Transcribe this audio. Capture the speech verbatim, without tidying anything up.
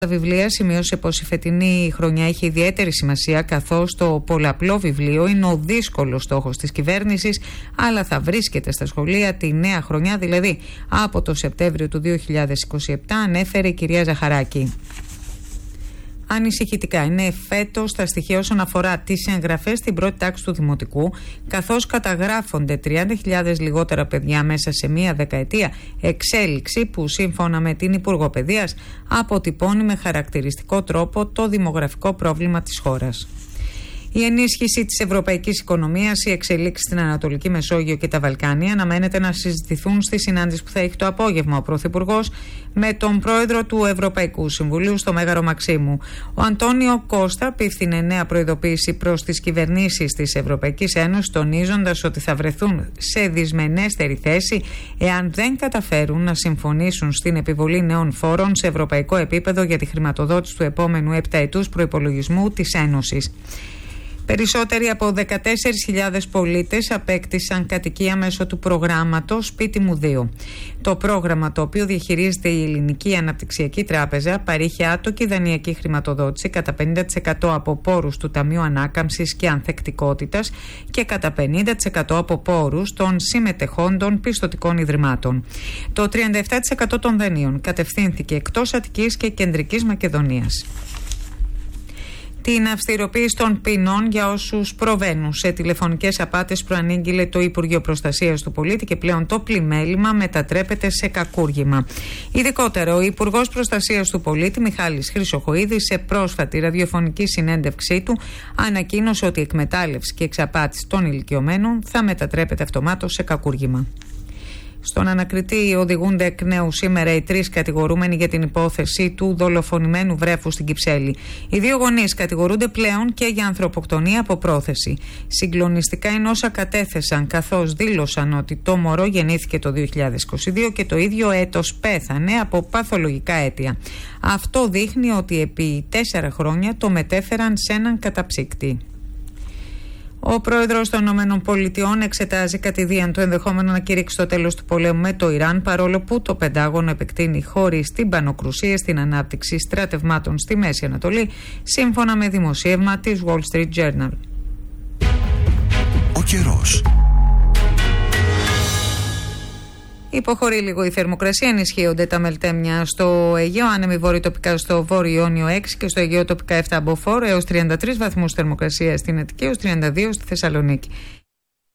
Τα βιβλία σημείωσε πως η φετινή χρονιά έχει ιδιαίτερη σημασία, καθώς το πολλαπλό βιβλίο είναι ο δύσκολος στόχος της κυβέρνησης, αλλά θα βρίσκεται στα σχολεία τη νέα χρονιά, δηλαδή από το Σεπτέμβριο του δύο χιλιάδες είκοσι επτά, ανέφερε η κυρία Ζαχαράκη. Ανησυχητικά είναι φέτος τα στοιχεία όσον αφορά τις εγγραφές στην πρώτη τάξη του Δημοτικού, καθώς καταγράφονται τριάντα χιλιάδες λιγότερα παιδιά μέσα σε μία δεκαετία, εξέλιξη που σύμφωνα με την Υπουργό Παιδείας αποτυπώνει με χαρακτηριστικό τρόπο το δημογραφικό πρόβλημα της χώρας. Η ενίσχυση της ευρωπαϊκής οικονομίας, οι εξελίξεις στην Ανατολική Μεσόγειο και τα Βαλκάνια αναμένεται να συζητηθούν στη συνάντηση που θα έχει το απόγευμα ο Πρωθυπουργός με τον πρόεδρο του Ευρωπαϊκού Συμβουλίου στο Μέγαρο Μαξίμου. Ο Αντώνιο Κώστα απίφθινε νέα προειδοποίηση προς τις κυβερνήσεις της Ευρωπαϊκής Ένωσης, τονίζοντας ότι θα βρεθούν σε δυσμενέστερη θέση εάν δεν καταφέρουν να συμφωνήσουν στην επιβολή νέων φόρων σε ευρωπαϊκό επίπεδο για τη χρηματοδότηση του επόμενου επταετούς προϋπολογισμού της Ένωσης. Περισσότεροι από δεκατέσσερις χιλιάδες πολίτες απέκτησαν κατοικία μέσω του προγράμματος Σπίτι μου δύο. Το πρόγραμμα, το οποίο διαχειρίζεται η Ελληνική Αναπτυξιακή Τράπεζα, παρήχε άτοκη δανειακή χρηματοδότηση κατά πενήντα τοις εκατό από πόρους του Ταμείου Ανάκαμψης και Ανθεκτικότητας και κατά πενήντα τοις εκατό από πόρους των συμμετεχόντων πιστωτικών ιδρυμάτων. Το τριάντα επτά τοις εκατό των δανείων κατευθύνθηκε εκτός Αττικής και Κεντρικής Μακεδονίας. Την αυστηροποίηση των ποινών για όσους προβαίνουν σε τηλεφωνικές απάτες προανήγγειλε το Υπουργείο Προστασίας του Πολίτη και πλέον το πλημέλημα μετατρέπεται σε κακούργημα. Ειδικότερα, ο Υπουργός Προστασίας του Πολίτη Μιχάλης Χρυσοχοΐδης σε πρόσφατη ραδιοφωνική συνέντευξή του ανακοίνωσε ότι η εκμετάλλευση και εξαπάτηση των ηλικιωμένων θα μετατρέπεται αυτομάτως σε κακούργημα. Στον ανακριτή οδηγούνται εκ νέου σήμερα οι τρεις κατηγορούμενοι για την υπόθεση του δολοφονημένου βρέφου στην Κυψέλη. Οι δύο γονείς κατηγορούνται πλέον και για ανθρωποκτονία από πρόθεση. Συγκλονιστικά είναι όσα κατέθεσαν, καθώς δήλωσαν ότι το μωρό γεννήθηκε το δύο χιλιάδες είκοσι δύο και το ίδιο έτος πέθανε από παθολογικά αίτια. Αυτό δείχνει ότι επί τέσσερα χρόνια το μετέφεραν σε έναν καταψύκτη. Ο πρόεδρος των ΗΠΑ εξετάζει κατηδίαν το ενδεχόμενο να κηρύξει το τέλος του πολέμου με το Ιράν, παρόλο που το Πεντάγωνο επεκτείνει χωρίς τυμπανοκρουσία στην ανάπτυξη στρατευμάτων στη Μέση Ανατολή, σύμφωνα με δημοσίευμα της Wall Street Journal. Ο καιρός. Υποχωρεί λίγο η θερμοκρασία, ενισχύονται τα μελτέμια στο Αιγαίο, άνεμοι βόρειο τοπικά στο Βόρειο Ιόνιο έξι και στο Αιγαίο τοπικά επτά μποφόρ έως τριάντα τρεις βαθμούς θερμοκρασία στην Αττική, έως τριάντα δύο στη Θεσσαλονίκη.